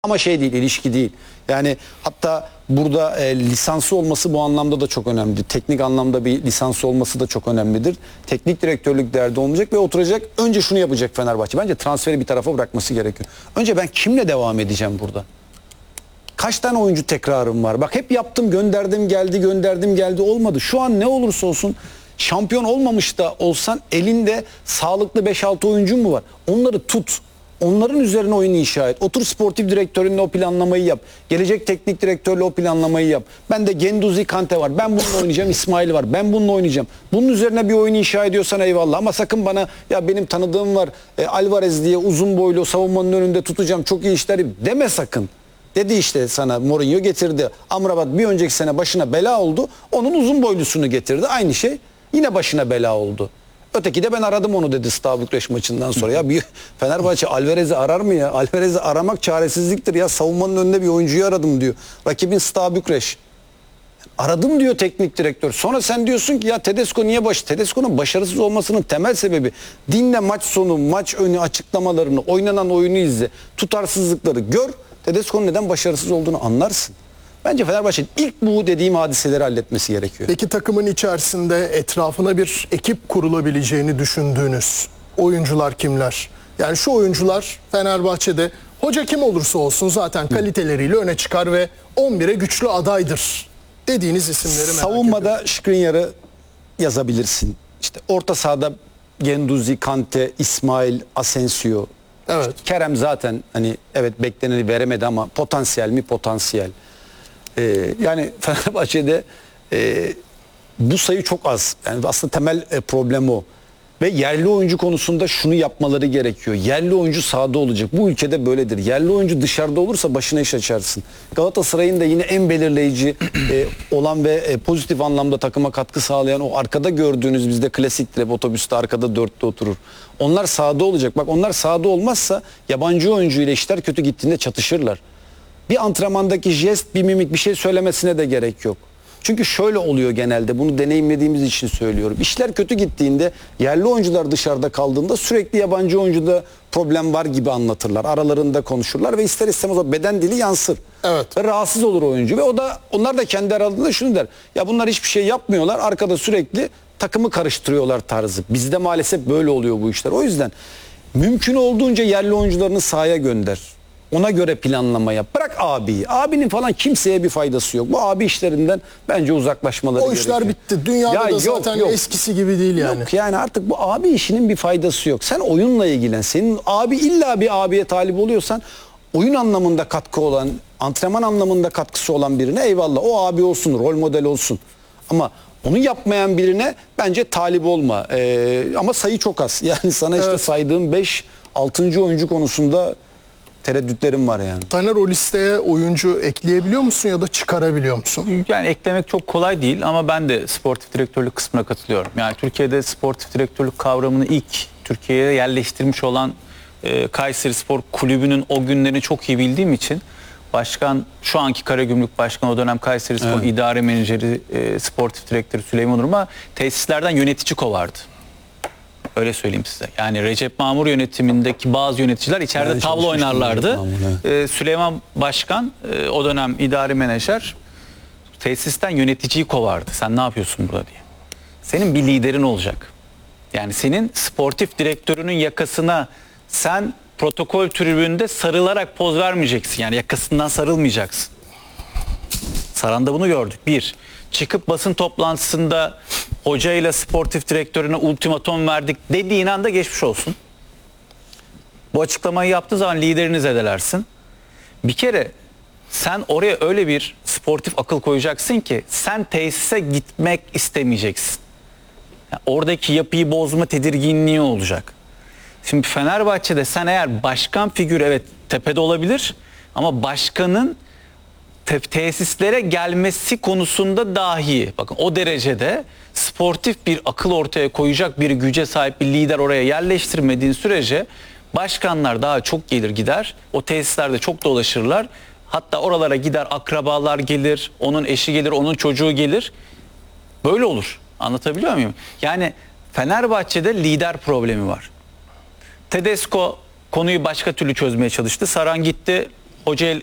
Ama şey değil, ilişki değil. Yani hatta burada lisansı olması bu anlamda da çok önemli. Teknik anlamda bir lisansı olması da çok önemlidir. Teknik direktörlük derdi olmayacak ve oturacak. Önce şunu yapacak Fenerbahçe. Bence transferi bir tarafa bırakması gerekiyor. Önce ben kimle devam edeceğim burada? Kaç tane oyuncu tekrarım var? Bak hep yaptım, gönderdim geldi, gönderdim geldi, olmadı. Şu an ne olursa olsun şampiyon olmamış da olsan elinde sağlıklı 5-6 oyuncun mu var? Onları tut. Onların üzerine oyun inşa et. Otur sportif direktörünle o planlamayı yap. Gelecek teknik direktörle o planlamayı yap. Ben de Genduzi Kante var. Ben bununla oynayacağım. İsmail var. Ben bununla oynayacağım. Bunun üzerine bir oyun inşa ediyorsan eyvallah. Ama sakın bana ya benim tanıdığım var Alvarez diye uzun boylu savunmanın önünde tutacağım. Çok iyi işler deme sakın. Dedi işte sana Mourinho getirdi. Amrabat bir önceki sene başına bela oldu. Onun uzun boylusunu getirdi. Aynı şey yine başına bela oldu. Öteki de ben aradım onu dedi Steaua Bükreş maçından sonra. Ya bir Fenerbahçe Alvarez'i arar mı ya? Alvarez'i aramak çaresizliktir ya. Savunmanın önünde bir oyuncuyu aradım diyor. Rakibin Steaua Bükreş. Aradım diyor teknik direktör. Sonra sen diyorsun ki ya Tedesco niye Tedesco'nun başarısız olmasının temel sebebi dinle maç sonu, maç önü açıklamalarını, oynanan oyunu izle, tutarsızlıkları gör. Tedesco'nun neden başarısız olduğunu anlarsın. Bence Fenerbahçe'nin ilk bu dediğim hadiseleri halletmesi gerekiyor. Peki takımın içerisinde etrafına bir ekip kurulabileceğini düşündüğünüz oyuncular kimler? Yani şu oyuncular Fenerbahçe'de hoca kim olursa olsun zaten kaliteleriyle öne çıkar ve 11'e güçlü adaydır dediğiniz isimleri merak ediyorum. Savunmada Skriniar'ı yazabilirsin. İşte orta sahada Genduzi, Kante, İsmail, Asensio. Evet. İşte Kerem zaten hani evet bekleneni veremedi ama potansiyel mi? Potansiyel. Yani Fenerbahçe'de bu sayı çok az. Yani aslında temel problem o. Ve yerli oyuncu konusunda şunu yapmaları gerekiyor. Yerli oyuncu sahada olacak. Bu ülkede böyledir. Yerli oyuncu dışarıda olursa başına iş açarsın. Galatasaray'ın da yine en belirleyici olan ve pozitif anlamda takıma katkı sağlayan o arkada gördüğünüz bizde klasiktir. Hep otobüste arkada dörtte oturur. Onlar sahada olacak. Bak onlar sahada olmazsa yabancı oyuncu ile işler kötü gittiğinde çatışırlar. Bir antrenmandaki jest, bir mimik, bir şey söylemesine de gerek yok. Çünkü şöyle oluyor genelde, bunu deneyimlediğimiz için söylüyorum. İşler kötü gittiğinde, yerli oyuncular dışarıda kaldığında sürekli yabancı oyuncuda problem var gibi anlatırlar. Aralarında konuşurlar ve ister istemez o beden dili yansır. Evet. Ve rahatsız olur oyuncu ve onlar da kendi aralarında şunu der. Ya bunlar hiçbir şey yapmıyorlar, arkada sürekli takımı karıştırıyorlar tarzı. Bizde maalesef böyle oluyor bu işler. O yüzden mümkün olduğunca yerli oyuncularını sahaya gönder. Ona göre planlama yap. Bırak abiyi. Abinin falan kimseye bir faydası yok. Bu abi işlerinden bence uzaklaşmaları gerekiyor. O işler bitti. Dünyada da zaten eskisi gibi değil yani. Yok yani artık bu abi işinin bir faydası yok. Sen oyunla ilgilen. Senin abi illa bir abiye talip oluyorsan oyun anlamında katkı olan, antrenman anlamında katkısı olan birine eyvallah. O abi olsun, rol model olsun. Ama onu yapmayan birine bence talip olma. Ama sayı çok az. Yani sana işte saydığım 5-6. oyuncu konusunda tereddütlerim var yani. Taner, o listeye oyuncu ekleyebiliyor musun ya da çıkarabiliyor musun? Yani eklemek çok kolay değil ama ben de sportif direktörlük kısmına katılıyorum. Yani Türkiye'de sportif direktörlük kavramını ilk Türkiye'ye yerleştirmiş olan Kayserispor Kulübü'nün o günlerini çok iyi bildiğim için başkan, şu anki Karagümrük Başkanı, o dönem Kayserispor İdare Menajeri, sportif direktörü Süleyman Urma tesislerden yönetici kovardı. Öyle söyleyeyim size. Yani Recep Mamur yönetimindeki bazı yöneticiler içeride tavla oynarlardı. Süleyman Başkan, o dönem idari menajer, tesisten yöneticiyi kovardı. Sen ne yapıyorsun burada diye. Senin bir liderin olacak. Yani senin sportif direktörünün yakasına sen protokol tribünde sarılarak poz vermeyeceksin. Yani yakasından sarılmayacaksın. Saran'da bunu gördük. Bir, çıkıp basın toplantısında hocayla sportif direktörüne ultimatom verdik dediğin anda geçmiş olsun. Bu açıklamayı yaptığı zaman liderini zedelersin. Bir kere sen oraya öyle bir sportif akıl koyacaksın ki sen tesise gitmek istemeyeceksin. Yani oradaki yapıyı bozma tedirginliği olacak. Şimdi Fenerbahçe'de sen eğer başkan figürü, evet tepede olabilir ama başkanın tesislere gelmesi konusunda dahi bakın o derecede sportif bir akıl ortaya koyacak bir güce sahip bir lider oraya yerleştirmediğin sürece başkanlar daha çok gelir gider. O tesislerde çok dolaşırlar. Hatta oralara gider, akrabalar gelir, onun eşi gelir, onun çocuğu gelir. Böyle olur. Anlatabiliyor muyum? Yani Fenerbahçe'de lider problemi var. Tedesco konuyu başka türlü çözmeye çalıştı. Saran gitti. hoca